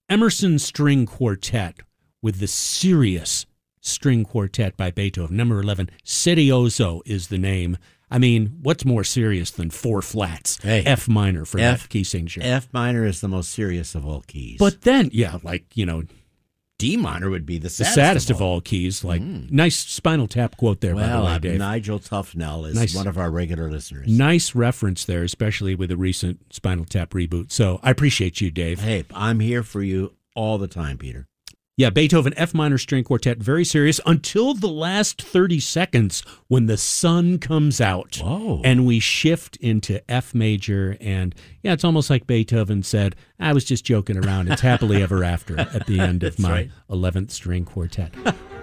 Emerson String Quartet with the Sirius String Quartet by Beethoven. Number 11, Serioso is the name. I mean, what's more serious than four flats? Hey, F minor for that key signature. F minor is the most serious of all keys. But then, D minor would be the saddest of all keys. Nice Spinal Tap quote there, by the way, Dave. Nigel Tufnell is one of our regular listeners. Nice reference there, especially with the recent Spinal Tap reboot. So I appreciate you, Dave. Hey, I'm here for you all the time, Peter. Yeah, Beethoven F minor string quartet, very serious until the last 30 seconds when the sun comes out. Whoa. And we shift into F major. And yeah, it's almost like Beethoven said, I was just joking around. It's happily ever after at the end of my 11th string quartet.